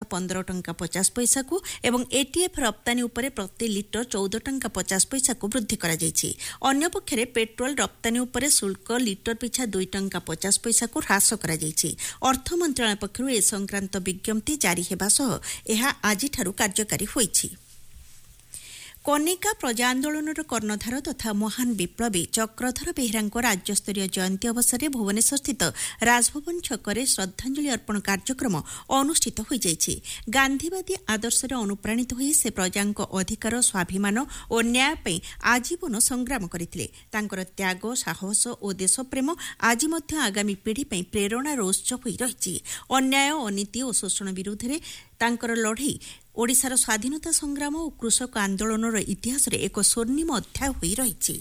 15 टंका 50 पैसा को एवं एटीएफ रप्तानी उपरे प्रति लिटर 14 टंका 50 पैसा को वृद्धि करा जायछि। अन्य पक्षरे पेट्रोल रप्तानी उपरे शुल्क लिटर पिछा 2 टंका 50 पैसा को ह्रास करा जायछि। अर्थ मंत्रालय पक्षरु ए संक्रांत विज्ञप्ति जारी हेबा सह एहा आजिठारु कार्यकारी होईछि। कनिका प्रजा आंदोलनर कर्णधार तथा महान विप्लवी चक्रधर बेहेरा राज्यस्तरीय जयंती अवसर में भुवनेश्वर स्थित राजभवन छकरे श्रद्धांजलि अर्पण कार्यक्रम अनुष्ठित हो जाइछि। गांधीवादी आदर्श अनुप्राणित होई से प्रजांक अधिकार स्वाभिमान और न्याय पे आजीवन संग्राम करथिले। तांकर त्याग साहस और देशप्रेम आज मध्य आगामी पीढ़ी पे प्रेरणार उत्स होई रहिछि। अन्याय अनीति और शोषण विरुद्ध रे तांकर लड़ाई ओडिशार स्वाधीनता संग्राम और कृषक आंदोलनर इतिहास रे एक स्वर्णिम अध्याय होई रहिछि।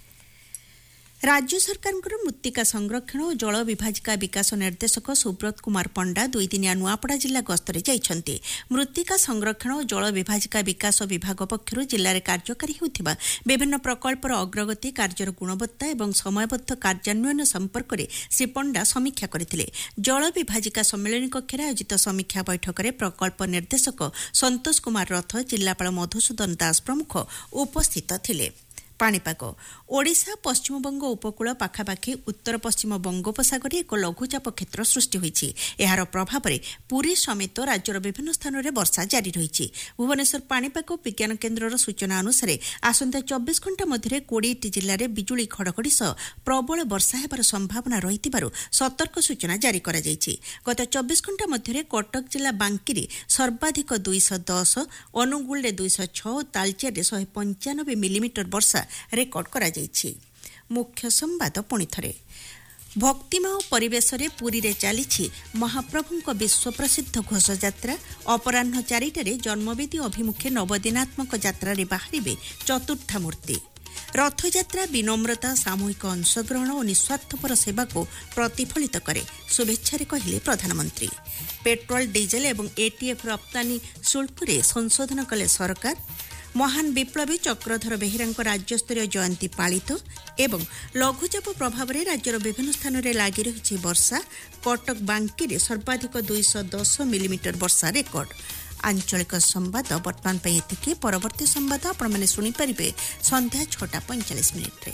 राज्य सरकार मृत्तिका संरक्षण और जल विभाजिका विकास निर्देशक सुब्रत कुमार पंडा 2 दिनिया नुआपड़ा जिला गस्तरे जाइछन्ते। मृत्तिका संरक्षण और जल विभाजिका विकास विभाग पक्षरु जिल्ला रे कार्यकारी होतिबा विभिन्न प्रकल्पर अग्रगति कार्यर गुणवत्ता एवं समयबद्ध कार्यान्वयन संपर्क में श्री पंडा समीक्षा करथिले। जल विभाजिका सम्मेलन कक्ष आयोजित समीक्षा बैठक में प्रकल्प निर्देशक संतोष कुमार रथ, जिलापाल मधुसूदन दास प्रमुख उपस्थित थिले। पाणीपाग ओडिशा पश्चिमबंग उपकूल पाखापाखि उत्तर पश्चिम बंगोपसागर एक लघुचाप क्षेत्र सृष्टि होईछि। एहार प्रभाव में पुरी समेत राज्यर विभिन्न स्थान में वर्षा जारी रही। भुवनेश्वर पाणीपाग विज्ञान केन्द्रर सूचना अनुसार आसंता 24 घंटा मध्य 20 जिले में बिजुली घड़घड़ी सह प्रबल वर्षा हेबार संभावना रही सतर्क सूचना जारी करा जायछि। गत 24 घंटा मध्य कटक जिला बांकीरे सर्वाधिक 210, अनुगुल 206 और तालचेर 195 मिलीमीटर वर्षा रेकर्ड करा जायछि। मुख्य संवाद पुणी थरे भक्तिमय परिवेश रे पुरी रे चलीछि महाप्रभुंक विश्व प्रसिद्ध घोषयात्रा। अपराह्न 4टारे जन्मवेदी अभिमुखे नवदिनात्मक यात्रा रे बाहरिबे चतुर्था मूर्ति। रथयात्रा विनम्रता, सामूहिक अंशग्रहण और निस्वार्थपर सेवा को प्रतिफलित करे शुभेच्छा कहले प्रधानमंत्री। पेट्रोल, डीजेल एवं एटीएफ रप्तानी शुल्क रे संशोधन कले सरकार। महान विप्लवी चक्रधर बेहेरा राज्यस्तरीय जयंती पालित एवं लघुचाप प्रभाव में राज्यर विभिन्न स्थान में लगी रही वर्षा। कटक बांकी सर्वाधिक 210 मिलीमीटर वर्षा रेकर्ड। आंचलिक संवाद वर्तमान एतिके। परवर्ती संवाद आपण माने सुनी परिबे संध्या 6:45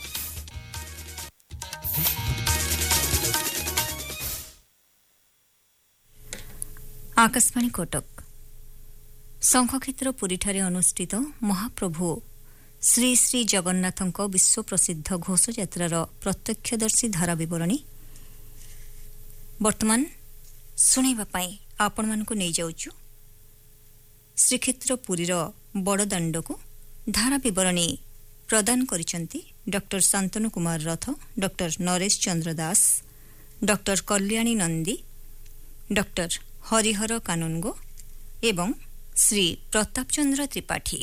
आकाशवाणी कटक शंखक्षेत्र पुरीठारे अनुष्ठित महाप्रभु श्री श्री जगन्नाथଙ୍କ विश्व प्रसिद्ध घोषयात्रार प्रत्यक्षदर्शी धारा विवरणी वर्तमान सुनाइबा पई आपण मानकु नै जाउछु। श्रीक्षेत्र पुरीर बड़दाण्ड को धारा विवरणी प्रदान करिसंती डॉक्टर शांतनु कुमार रथ, डॉक्टर नरेश चंद्र दास, डॉक्टर कल्याणी नंदी, डॉक्टर हरिहर कानुनगो एवं श्री प्रताप चंद्र त्रिपाठी।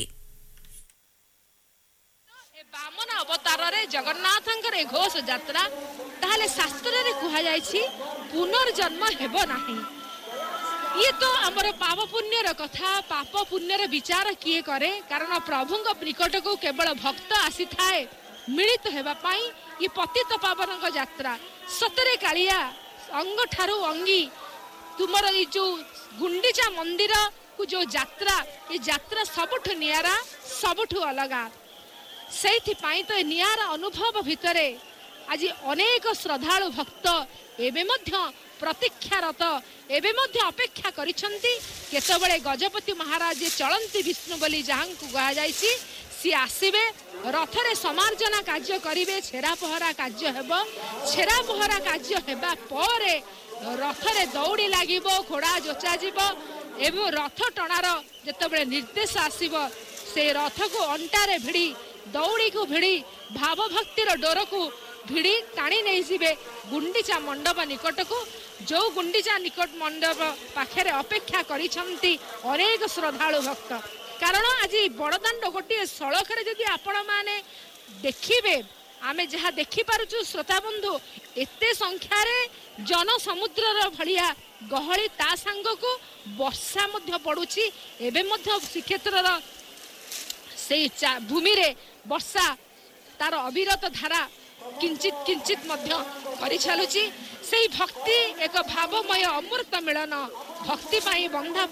बामन अवतार रे जगन्नाथंकर घोष यात्रा ताहले शास्त्र रे कुहा जायछि पुनर्जन्म हेबो नाही। ये तो हमर पाप पुण्यर कथा, पाप पुण्यर विचार किए करे, कारण प्रभुंक निकट को केवल भक्त आसी थाए मिलित हेबा पाई। ये पतित पावनक यात्रा सतरे कालिया अंग ठारू अंगी तुमर ये जो गुंडीचा मंदिर को जो यात्रा, ये यात्रा सबुठ नियारा, सबुठ अलगा। सेठी पाई तो नियारा अनुभव भितरे आज अनेक श्रद्धालु भक्त एबे मध्य प्रतीक्षारत, एबे मध्य अपेक्षा करिसंती केतबेले गजपति महाराज चलंती विष्णु बोली जहांकु कहा जायछि सी आसीबे, रथरे समार्जना कार्य करिवे, छेरा पहरा कार्य हेबो। छेरा पहरा कार्य हेबा परे रथरे दौड़ी लागिबो, घोड़ा जोचा जीवो एवं रथ टणार जेतबेले निर्देश आसीबो से रथ को अंटारे भिड़ी, दौड़ी को भिड़ी, भाव भक्तिर डोर को भिड़ी टाणी नहीं जीवे गुंडीचा मंडप निकट को। जो गुंडीचा निकट मंडप पाखे अपेक्षा करिसंती अनेक श्रद्धालु भक्त। कारण आज बड़दाण्ड गोटे सड़क जदि आपण माने देखिबे, आमे जहाँ देखि पारुछु श्रोता बंधु, एते संख्यार जन समुद्रर भलिया गहली, ता सांग को वर्षा मध्य पड़ुछि। एबे मध्य श्रीक्षेत्रर से भूमि रे वर्षा तार अविरत धारा किंचित किंचित मध्य करि चलुछि। सेही भक्ति एक भावमय अमृत मिलन, भक्ति पाई बंधा